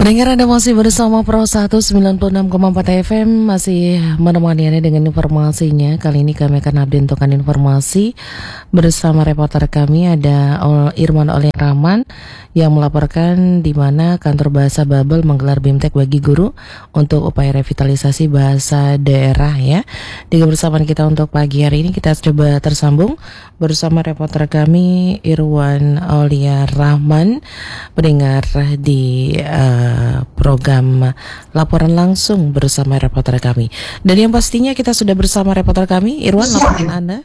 Pendengar, Anda masih bersama Pro 196,4 FM, masih menemani Anda dengan informasinya. Kali ini kami akan update untuk informasi bersama reporter kami ada Irwan Oleh Rahman yang melaporkan di mana kantor bahasa Babel menggelar BIMTEK bagi guru untuk upaya revitalisasi bahasa daerah ya. Di kebersamaan kita untuk pagi hari ini kita coba tersambung bersama reporter kami Irwan Oleh Rahman, pendengar di program laporan langsung bersama reporter kami. Dan yang pastinya kita sudah bersama reporter kami, Irwan, laporan Anda.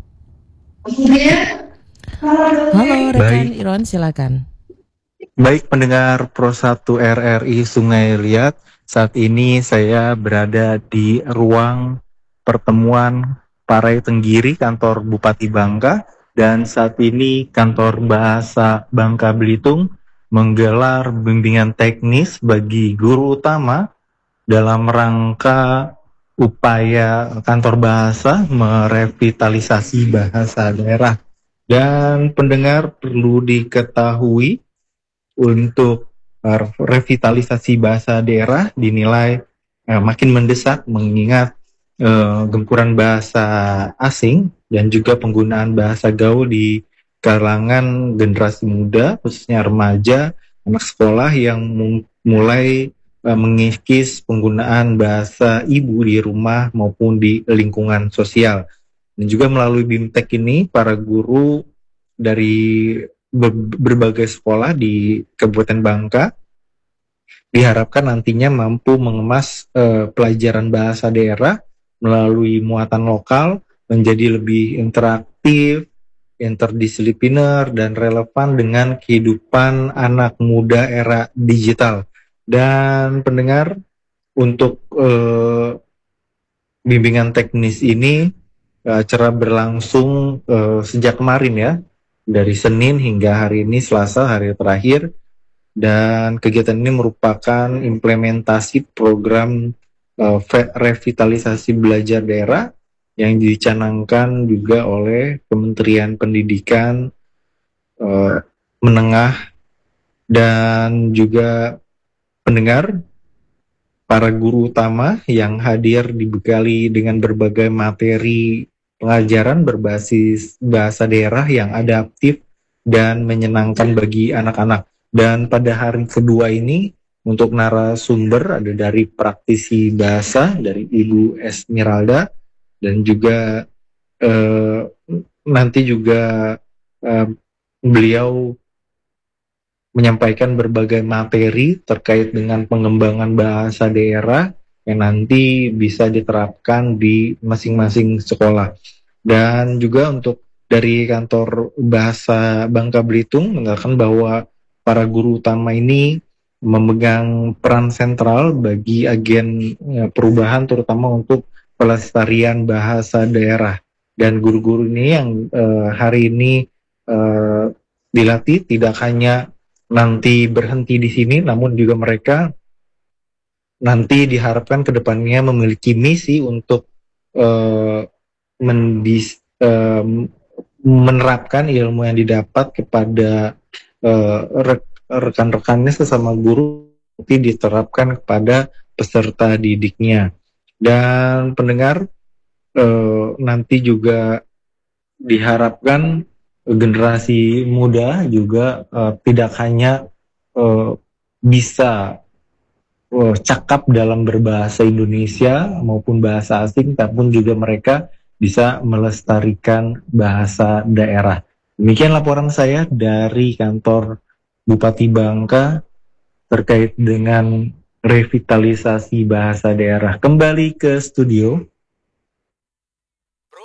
Halo rekan Irwan, silakan. Baik pendengar Pro 1 RRI Sungai Liat, saat ini saya berada di ruang pertemuan Parai Tenggiri, kantor Bupati Bangka, dan saat ini kantor bahasa Bangka Belitung menggelar bimbingan teknis bagi guru utama dalam rangka upaya kantor bahasa merevitalisasi bahasa daerah. Dan pendengar perlu diketahui untuk revitalisasi bahasa daerah dinilai makin mendesak mengingat gempuran bahasa asing dan juga penggunaan bahasa gaul di kalangan generasi muda, khususnya remaja, anak sekolah yang mulai mengikis penggunaan bahasa ibu di rumah maupun di lingkungan sosial. Dan juga melalui BIMTEK ini, para guru dari berbagai sekolah di Kabupaten Bangka diharapkan nantinya mampu mengemas pelajaran bahasa daerah melalui muatan lokal menjadi lebih interaktif, interdisipliner, dan relevan dengan kehidupan anak muda era digital. Dan pendengar, untuk bimbingan teknis ini acara berlangsung sejak kemarin ya, dari Senin hingga hari ini Selasa, hari terakhir. Dan kegiatan ini merupakan implementasi program revitalisasi belajar daerah yang dicanangkan juga oleh Kementerian Pendidikan Menengah. Dan juga pendengar, para guru utama yang hadir dibekali dengan berbagai materi pengajaran berbasis bahasa daerah yang adaptif dan menyenangkan bagi anak-anak. Dan pada hari kedua ini untuk narasumber ada dari praktisi bahasa dari Ibu Esmeralda, dan juga nanti juga beliau menyampaikan berbagai materi terkait dengan pengembangan bahasa daerah yang nanti bisa diterapkan di masing-masing sekolah. Dan juga untuk dari kantor bahasa Bangka Belitung mengatakan bahwa para guru utama ini memegang peran sentral bagi agen perubahan, terutama untuk pelestarian bahasa daerah. Dan guru-guru ini yang hari ini dilatih tidak hanya nanti berhenti di sini, namun juga mereka nanti diharapkan ke depannya memiliki misi untuk menerapkan ilmu yang didapat kepada rekan-rekannya sesama guru, nanti diterapkan kepada peserta didiknya. Dan pendengar, nanti juga diharapkan generasi muda juga tidak hanya bisa cakap dalam berbahasa Indonesia maupun bahasa asing, tapi juga mereka bisa melestarikan bahasa daerah. Demikian laporan saya dari kantor Bupati Bangka terkait dengan revitalisasi bahasa daerah. Kembali ke studio.